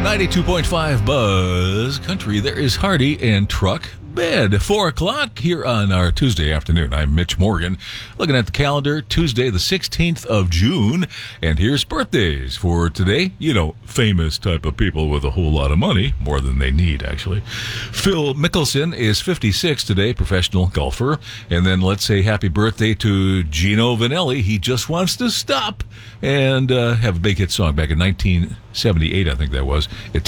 92.5 Buzz Country. There is Hardy and Truck Bed. 4 o'clock here on our Tuesday afternoon. I'm Mitch Morgan. Looking at the calendar, Tuesday the 16th of June. And here's birthdays for today. You know, famous type of people with a whole lot of money. More than they need, actually. Phil Mickelson is 56 today, professional golfer. And then let's say happy birthday to Gino Vanelli. He just wants to stop and have a big hit song back in 1978, I think that was.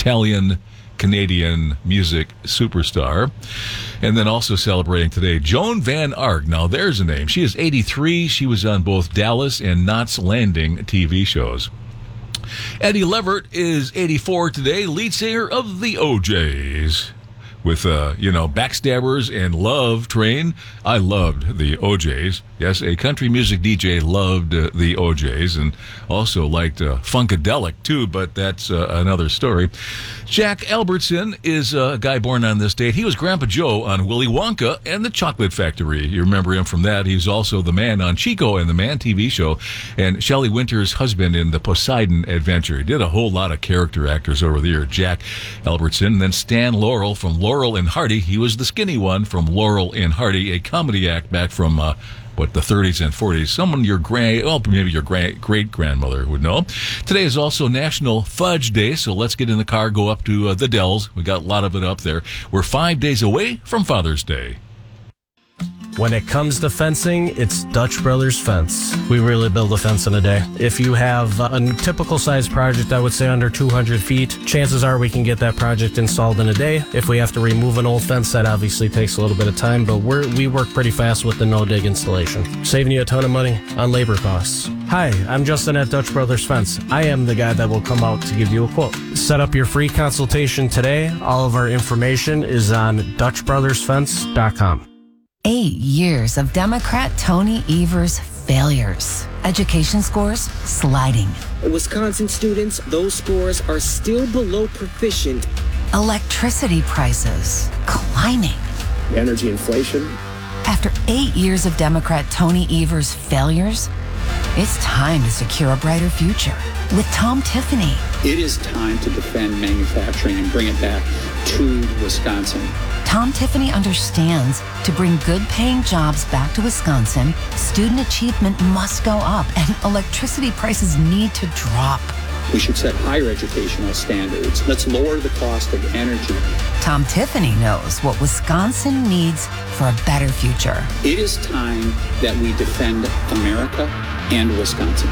Italian-Canadian music superstar. And then also celebrating today, Joan Van Ark. Now, there's a name. She is 83. She was on both Dallas and Knots Landing TV shows. Eddie Leverett is 84 today, lead singer of the OJs. With, Backstabbers and Love Train. I loved the OJs. Yes, a country music DJ loved the OJs and also liked Funkadelic, too, but that's another story. Jack Albertson is a guy born on this date. He was Grandpa Joe on Willy Wonka and the Chocolate Factory. You remember him from that. He's also the man on Chico and the Man TV show and Shelley Winter's husband in the Poseidon Adventure. He did a whole lot of character actors over the year. Jack Albertson. And then Stan Laurel from Laurel and Hardy. He was the skinny one from Laurel and Hardy, a comedy act back from the 30s and 40s. Someone maybe your great-grandmother would know. Today is also National Fudge Day, so let's get in the car, go up to the Dells. We got a lot of it up there. We're 5 days away from Father's Day. When it comes to fencing, it's Dutch Brothers Fence. We really build a fence in a day. If you have a typical size project, I would say under 200 feet, chances are we can get that project installed in a day. If we have to remove an old fence, that obviously takes a little bit of time, but we work pretty fast with the no-dig installation, saving you a ton of money on labor costs. Hi, I'm Justin at Dutch Brothers Fence. I am the guy that will come out to give you a quote. Set up your free consultation today. All of our information is on DutchBrothersFence.com. 8 years of Democrat Tony Evers' failures. Education scores sliding. Wisconsin students, those scores are still below proficient. Electricity prices climbing. Energy inflation. After 8 years of Democrat Tony Evers' failures, it's time to secure a brighter future with Tom Tiffany. It is time to defend manufacturing and bring it back to Wisconsin. Tom Tiffany understands to bring good-paying jobs back to Wisconsin, student achievement must go up and electricity prices need to drop. We should set higher educational standards. Let's lower the cost of energy. Tom Tiffany knows what Wisconsin needs for a better future. It is time that we defend America and Wisconsin.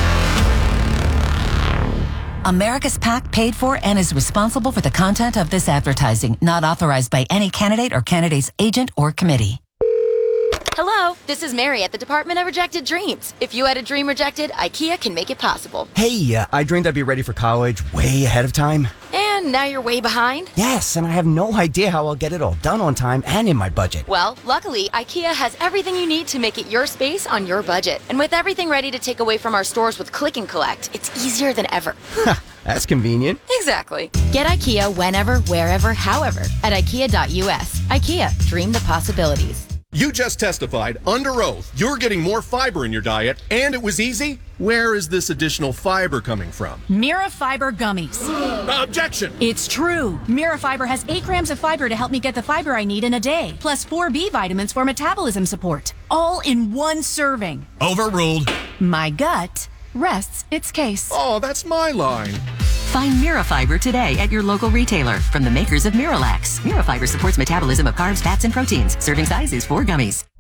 America's PAC paid for and is responsible for the content of this advertising, not authorized by any candidate or candidate's agent or committee. Hello, this is Mary at the Department of Rejected Dreams. If you had a dream rejected, IKEA can make it possible. Hey, I dreamed I'd be ready for college way ahead of time. And now you're way behind? Yes, and I have no idea how I'll get it all done on time and in my budget. Well, luckily, IKEA has everything you need to make it your space on your budget. And with everything ready to take away from our stores with Click and Collect, it's easier than ever. That's convenient. Exactly. Get IKEA whenever, wherever, however at IKEA.us. IKEA, dream the possibilities. You just testified under oath you're getting more fiber in your diet, and it was easy? Where is this additional fiber coming from? Mira Fiber Gummies. Objection! It's true. Mira Fiber has 8 grams of fiber to help me get the fiber I need in a day, plus 4 B vitamins for metabolism support, all in one serving. Overruled. My gut rests its case. Oh, that's my line. Find Mirafiber today at your local retailer from the makers of Miralax. Mirafiber supports metabolism of carbs, fats, and proteins. Serving size is 4 gummies.